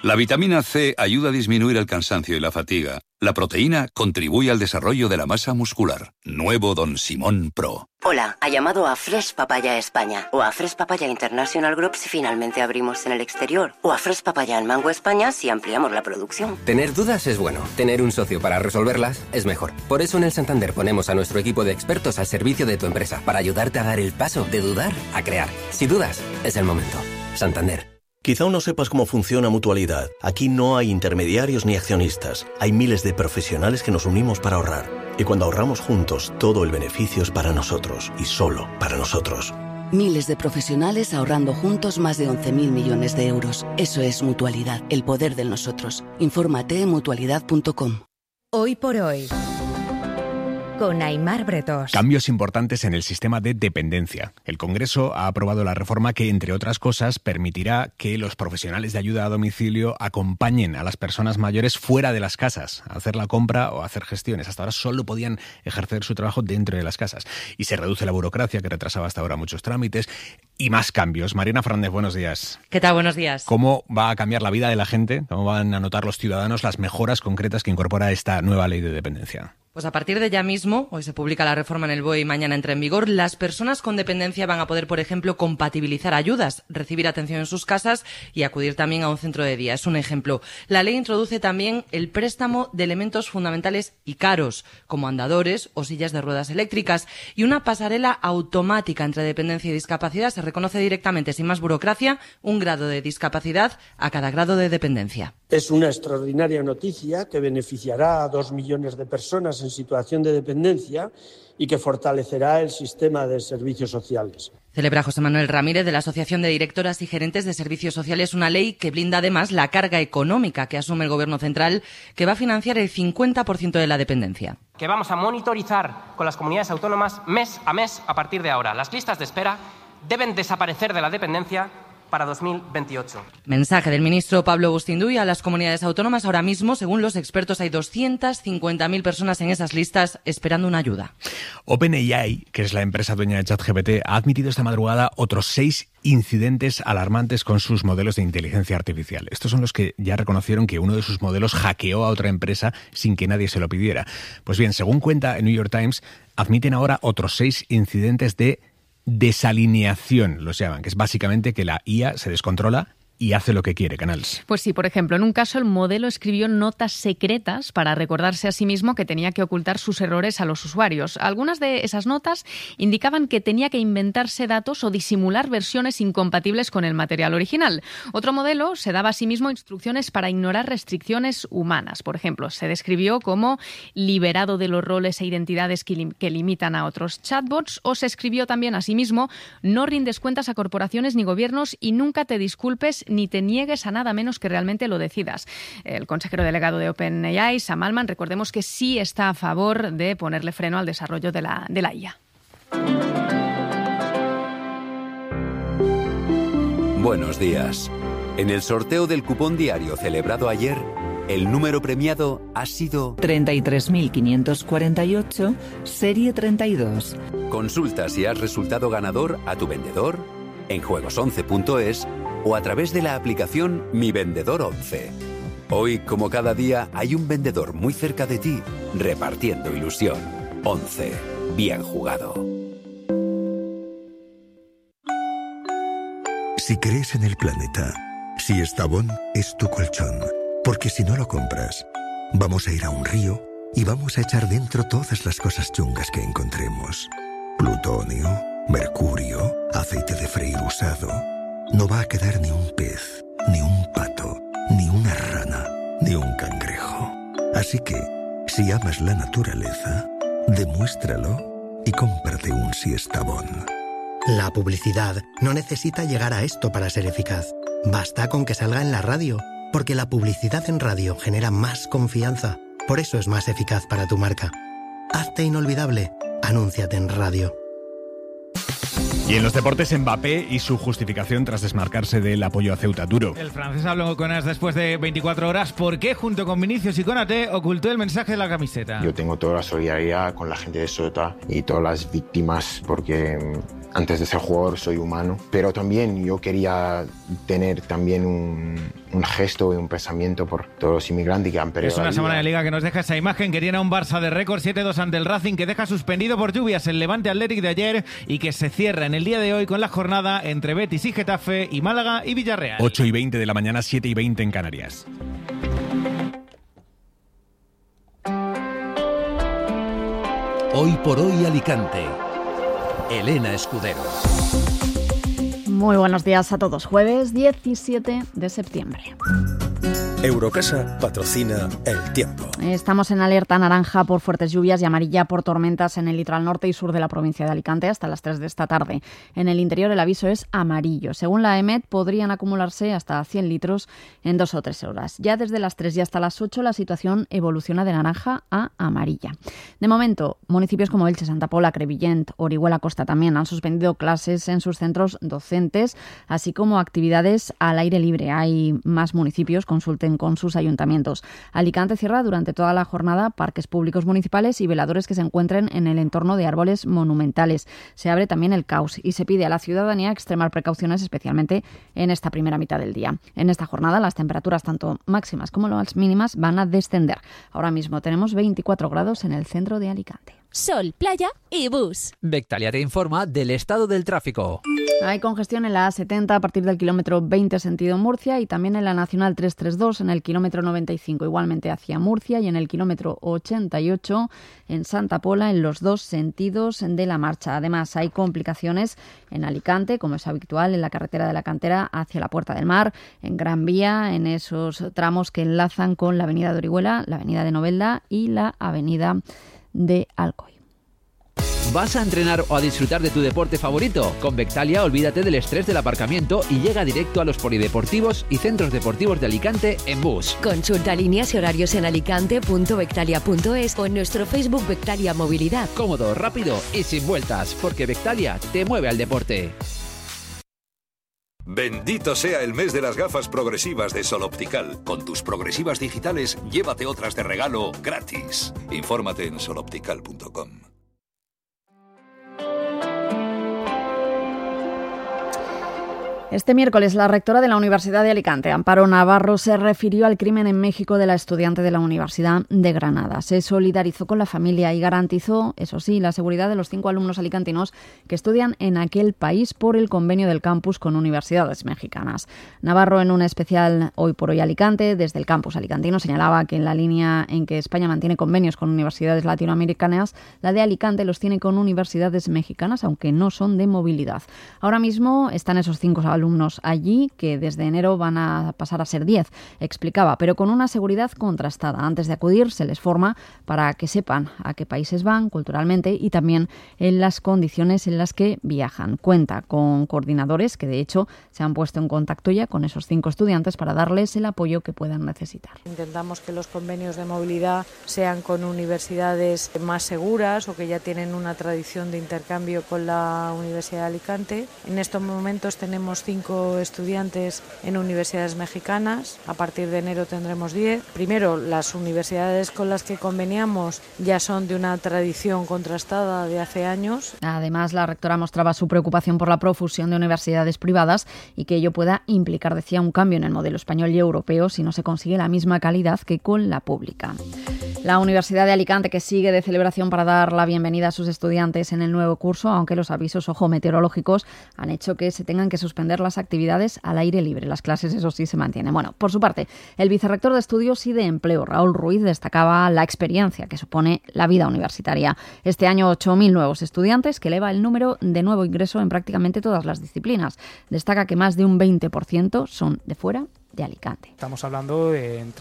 La vitamina C ayuda a disminuir el cansancio y la fatiga. La proteína contribuye al desarrollo de la masa muscular. Nuevo Don Simón Pro. Hola, ha llamado a Fresh Papaya España o a Fresh Papaya International Group si finalmente abrimos en el exterior o a Fresh Papaya en Mango España si ampliamos la producción. Tener dudas es bueno, tener un socio para resolverlas es mejor. Por eso en el Santander ponemos a nuestro equipo de expertos al servicio de tu empresa para ayudarte a dar el paso de dudar a crear. Si dudas, es el momento. Santander. Quizá aún no sepas cómo funciona Mutualidad. Aquí no hay intermediarios ni accionistas. Hay miles de profesionales que nos unimos para ahorrar. Y cuando ahorramos juntos, todo el beneficio es para nosotros y solo para nosotros. Miles de profesionales ahorrando juntos más de 11.000 millones de euros. Eso es Mutualidad, el poder del nosotros. Infórmate en mutualidad.com. Hoy por hoy, con Aimar Bretos. Cambios importantes en el sistema de dependencia. El Congreso ha aprobado la reforma que, entre otras cosas, permitirá que los profesionales de ayuda a domicilio acompañen a las personas mayores fuera de las casas a hacer la compra o a hacer gestiones. Hasta ahora solo podían ejercer su trabajo dentro de las casas. Y se reduce la burocracia que retrasaba hasta ahora muchos trámites y más cambios. Mariana Fernández, buenos días. ¿Qué tal? Buenos días. ¿Cómo va a cambiar la vida de la gente? ¿Cómo van a notar los ciudadanos las mejoras concretas que incorpora esta nueva ley de dependencia? Pues a partir de ya mismo, hoy se publica la reforma en el BOE y mañana entra en vigor, las personas con dependencia van a poder, por ejemplo, compatibilizar ayudas, recibir atención en sus casas y acudir también a un centro de día. Es un ejemplo. La ley introduce también el préstamo de elementos fundamentales y caros, como andadores o sillas de ruedas eléctricas, y una pasarela automática entre dependencia y discapacidad. Se reconoce directamente, sin más burocracia, un grado de discapacidad a cada grado de dependencia. Es una extraordinaria noticia que beneficiará a 2 millones de personas en situación de dependencia y que fortalecerá el sistema de servicios sociales. Celebra José Manuel Ramírez de la Asociación de Directoras y Gerentes de Servicios Sociales una ley que blinda además la carga económica que asume el Gobierno central, que va a financiar el 50% de la dependencia. Que vamos a monitorizar con las comunidades autónomas mes a mes a partir de ahora. Las listas de espera deben desaparecer de la dependencia para 2028. Mensaje del ministro Pablo Bustinduy a las comunidades autónomas. Ahora mismo, según los expertos, hay 250.000 personas en esas listas esperando una ayuda. OpenAI, que es la empresa dueña de ChatGPT, ha admitido esta madrugada otros 6 incidentes alarmantes con sus modelos de inteligencia artificial. Estos son los que ya reconocieron que uno de sus modelos hackeó a otra empresa sin que nadie se lo pidiera. Pues bien, según cuenta el New York Times, admiten ahora otros 6 incidentes de desalineación, los llaman, que es básicamente que la IA se descontrola y hace lo que quiere, Canals. Pues sí, por ejemplo, en un caso el modelo escribió notas secretas para recordarse a sí mismo que tenía que ocultar sus errores a los usuarios. Algunas de esas notas indicaban que tenía que inventarse datos o disimular versiones incompatibles con el material original. Otro modelo se daba a sí mismo instrucciones para ignorar restricciones humanas. Por ejemplo, se describió como liberado de los roles e identidades que limitan a otros chatbots, o se escribió también a sí mismo: no rindes cuentas a corporaciones ni gobiernos y nunca te disculpes ni te niegues a nada menos que realmente lo decidas. El consejero delegado de OpenAI, Sam Altman, recordemos que sí está a favor de ponerle freno al desarrollo de la IA. Buenos días. En el sorteo del cupón diario celebrado ayer, el número premiado ha sido 33.548, serie 32. Consulta si has resultado ganador a tu vendedor, en juegos11.es o a través de la aplicación Mi Vendedor 11. Hoy, como cada día, hay un vendedor muy cerca de ti, repartiendo ilusión. 11. Bien jugado. Si crees en el planeta, si Estavón es tu colchón, porque si no lo compras, vamos a ir a un río y vamos a echar dentro todas las cosas chungas que encontremos. Plutonio, mercurio, aceite de freír usado. No va a quedar ni un pez, ni un pato, ni una rana, ni un cangrejo. Así que, si amas la naturaleza, demuéstralo y cómprate un Siestabón. La publicidad no necesita llegar a esto para ser eficaz. Basta con que salga en la radio, porque la publicidad en radio genera más confianza. Por eso es más eficaz para tu marca. Hazte inolvidable. Anúnciate en radio. Y en los deportes, Mbappé y su justificación tras desmarcarse del apoyo a Ceuta. Duro. El francés habló con AS después de 24 horas. ¿Por qué, junto con Vinicius y Konaté, ocultó el mensaje de la camiseta? Yo tengo toda la solidaridad con la gente de Ceuta y todas las víctimas, porque antes de ser jugador soy humano, pero también yo quería tener también un gesto y un pensamiento por todos los inmigrantes que han perdido. Es una la semana vida. de Liga que nos deja esa imagen que tiene a un Barça de récord 7-2 ante el Racing, que deja suspendido por lluvias el Levante Athletic de ayer y que se cierra en el día de hoy con la jornada entre Betis y Getafe y Málaga y Villarreal. 8:20 de la mañana, 7:20 en Canarias. Hoy por hoy Alicante. Elena Escudero. Muy buenos días a todos. Jueves 17 de septiembre. Eurocasa patrocina el tiempo. Estamos en alerta naranja por fuertes lluvias y amarilla por tormentas en el litoral norte y sur de la provincia de Alicante hasta las 3 de esta tarde. En el interior el aviso es amarillo. Según la EMET podrían acumularse hasta 100 litros en 2 o 3 horas. Ya desde las 3 y hasta las 8 la situación evoluciona de naranja a amarilla. De momento, municipios como Elche, Santa Pola, Crevillent, Orihuela Costa también han suspendido clases en sus centros docentes, así como actividades al aire libre. Hay más municipios, consulten con sus ayuntamientos. Alicante cierra durante toda la jornada parques públicos municipales y veladores que se encuentren en el entorno de árboles monumentales. Se abre también el caos y se pide a la ciudadanía extremar precauciones, especialmente en esta primera mitad del día. En esta jornada las temperaturas tanto máximas como las mínimas van a descender. Ahora mismo tenemos 24 grados en el centro de Alicante. Sol, playa y bus. Vectalia te informa del estado del tráfico. Hay congestión en la A70 a partir del kilómetro 20 sentido Murcia y también en la Nacional 332 en el kilómetro 95 igualmente hacia Murcia y en el kilómetro 88 en Santa Pola en los dos sentidos de la marcha. Además hay complicaciones en Alicante, como es habitual en la carretera de la Cantera hacia la Puerta del Mar, en Gran Vía, en esos tramos que enlazan con la avenida de Orihuela, la avenida de Novelda y la avenida de Alcoy. ¿Vas a entrenar o a disfrutar de tu deporte favorito? Con Vectalia olvídate del estrés del aparcamiento y llega directo a los polideportivos y centros deportivos de Alicante en bus. Consulta líneas y horarios en alicante.vectalia.es o en nuestro Facebook Vectalia Movilidad. Cómodo, rápido y sin vueltas, porque Vectalia te mueve al deporte. Bendito sea el mes de las gafas progresivas de Sol Optical. Con tus progresivas digitales, llévate otras de regalo gratis. Infórmate en soloptical.com. Este miércoles, la rectora de la Universidad de Alicante, Amparo Navarro, se refirió al crimen en México de la estudiante de la Universidad de Granada. Se solidarizó con la familia y garantizó, eso sí, la seguridad de los 5 alumnos alicantinos que estudian en aquel país por el convenio del campus con universidades mexicanas. Navarro, en un especial Hoy por Hoy Alicante, desde el campus alicantino, señalaba que en la línea en que España mantiene convenios con universidades latinoamericanas, la de Alicante los tiene con universidades mexicanas, aunque no son de movilidad. Ahora mismo están esos 5 alumnos allí, que desde enero van a pasar a ser 10, explicaba, pero con una seguridad contrastada. Antes de acudir se les forma para que sepan a qué países van culturalmente y también en las condiciones en las que viajan. Cuenta con coordinadores que de hecho se han puesto en contacto ya con esos 5 estudiantes para darles el apoyo que puedan necesitar. Intentamos que los convenios de movilidad sean con universidades más seguras o que ya tienen una tradición de intercambio con la Universidad de Alicante. En estos momentos tenemos 5 estudiantes en universidades mexicanas. A partir de enero tendremos 10. Primero, las universidades con las que conveniamos ya son de una tradición contrastada de hace años. Además, la rectora mostraba su preocupación por la profusión de universidades privadas y que ello pueda implicar, decía, un cambio en el modelo español y europeo si no se consigue la misma calidad que con la pública. La Universidad de Alicante, que sigue de celebración para dar la bienvenida a sus estudiantes en el nuevo curso, aunque los avisos, meteorológicos han hecho que se tengan que suspender las actividades al aire libre. Las clases, eso sí, se mantienen. Bueno, por su parte, el vicerrector de Estudios y de Empleo, Raúl Ruiz, destacaba la experiencia que supone la vida universitaria. Este año, 8.000 nuevos estudiantes, que eleva el número de nuevo ingreso en prácticamente todas las disciplinas. Destaca que más de un 20% son de fuera de Alicante. Estamos hablando de